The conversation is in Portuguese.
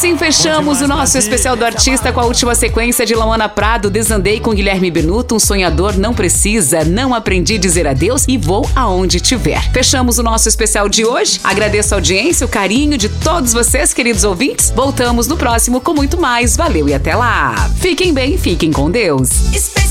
assim fechamos o nosso especial do artista com a última sequência de Lauana Prado, Desandei com Guilherme Benuto, Um Sonhador Não Precisa, Não Aprendi Dizer Adeus e Vou Aonde Tiver. Fechamos o nosso especial de hoje. Agradeço a audiência, o carinho de todos vocês, queridos ouvintes. Voltamos no próximo com muito mais. Valeu e até lá. Fiquem bem, fiquem com Deus.